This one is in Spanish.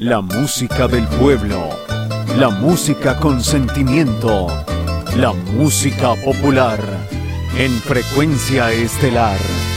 La música del pueblo, la música con sentimiento, la música popular, en Frecuencia Estelar.